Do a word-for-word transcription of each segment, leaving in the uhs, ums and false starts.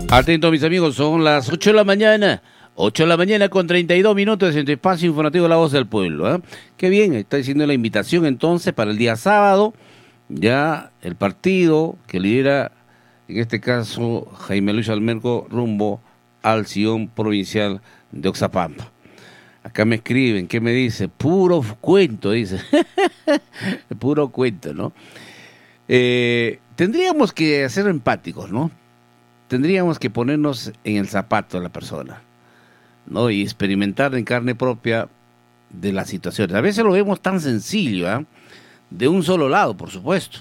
Atento, mis amigos, son las ocho de la mañana. ocho de la mañana con treinta y dos minutos en tu espacio informativo La Voz del Pueblo. ¿eh? Qué bien, está diciendo la invitación entonces para el día sábado. Ya el partido que lidera, en este caso, Jaime Luis Almerco, rumbo al Sion Provincial de Oxapampa. Acá me escriben, ¿qué me dice? Puro cuento, dice. Puro cuento, ¿no? Eh, tendríamos que ser empáticos, ¿no? Tendríamos que ponernos en el zapato de la persona, ¿no? Y experimentar en carne propia de las situaciones. A veces lo vemos tan sencillo, ¿eh? De un solo lado, por supuesto.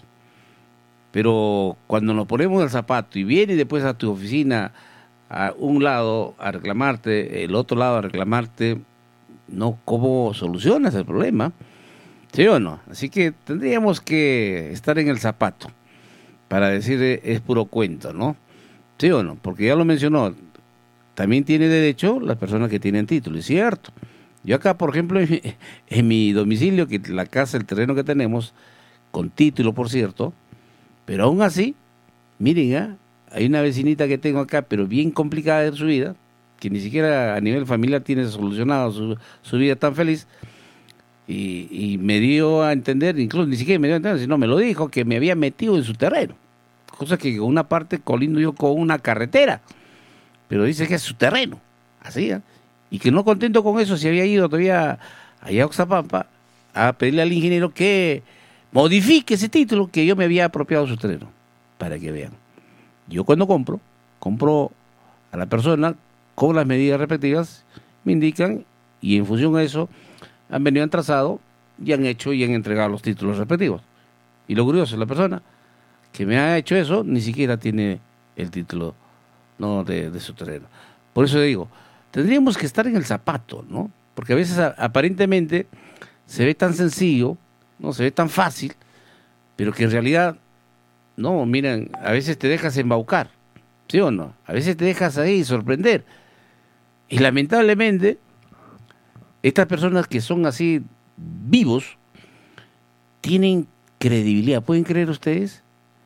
Pero cuando nos ponemos el zapato y viene después a tu oficina a un lado a reclamarte, el otro lado a reclamarte, ¿no? ¿Cómo solucionas el problema? ¿Sí o no? Así que tendríamos que estar en el zapato para decir es puro cuento, ¿no? ¿Sí o no? Porque ya lo mencionó, también tiene derecho las personas que tienen título, es cierto. Yo acá, por ejemplo, en mi, en mi domicilio, que la casa, el terreno que tenemos, con título, por cierto, pero aún así, miren, ¿eh? Hay una vecinita que tengo acá, pero bien complicada en su vida, que ni siquiera a nivel familiar tiene solucionado su, su vida tan feliz, y, y me dio a entender, incluso ni siquiera me dio a entender, sino me lo dijo, que me había metido en su terreno. Cosa que con una parte colindo yo con una carretera, pero dice que es su terreno, así, ¿eh? Y que no contento con eso, se había ido todavía allá a Oxapampa a pedirle al ingeniero que modifique ese título que yo me había apropiado su terreno, para que vean. Yo cuando compro, compro a la persona con las medidas respectivas, me indican, y en función a eso han venido, han trazado y han hecho y han entregado los títulos respectivos. Y lo curioso, la persona que me ha hecho eso, ni siquiera tiene el título, no, de, de su terreno. Por eso digo, tendríamos que estar en el zapato, ¿no? Porque a veces a, aparentemente se ve tan sencillo, no se ve tan fácil, pero que en realidad, no, miren, a veces te dejas embaucar, ¿sí o no? A veces te dejas ahí sorprender. Y lamentablemente, estas personas que son así vivos, tienen credibilidad. ¿Pueden creer ustedes?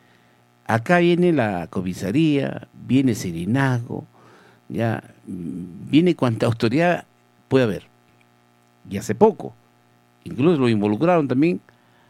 Acá viene la comisaría, viene Serenazgo, ya viene cuanta autoridad puede haber. Y hace poco, incluso lo involucraron también,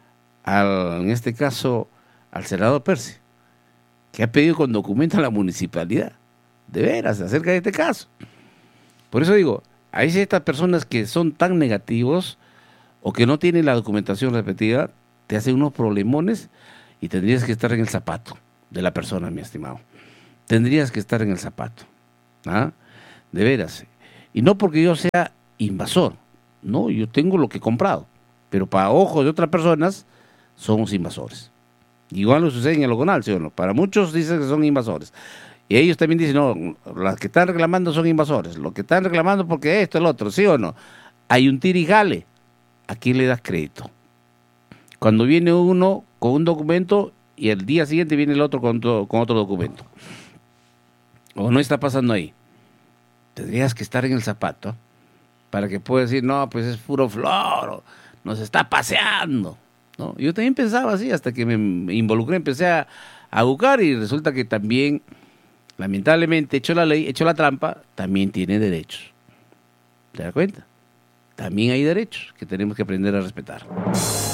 al, en este caso, al senador Percy, que ha pedido con documento a la municipalidad, de veras, acerca de este caso. Por eso digo, hay estas personas que son tan negativos o que no tienen la documentación repetida, te hacen unos problemones y tendrías que estar en el zapato de la persona, mi estimado. Tendrías que estar en el zapato. ¿Ah? De veras. Y no porque yo sea invasor, no, yo tengo lo que he comprado, pero para ojos de otras personas somos invasores. Igual lo sucede en el Oconal, ¿sí o no? Para muchos dicen que son invasores. Y ellos también dicen, no, las que están reclamando son invasores, los que están reclamando porque esto, el otro, ¿sí o no? Hay un tira y jale. ¿A quién le das crédito? Cuando viene uno con un documento y el día siguiente viene el otro con otro, con otro documento. ¿O no está pasando ahí? Tendrías que estar en el zapato para que puedas decir, no, pues es puro floro, nos está paseando, ¿no? Yo también pensaba así hasta que me involucré, empecé a, a buscar y resulta que también, lamentablemente, hecho la ley, hecho la trampa, también tiene derechos. ¿Te das cuenta? También hay derechos que tenemos que aprender a respetar.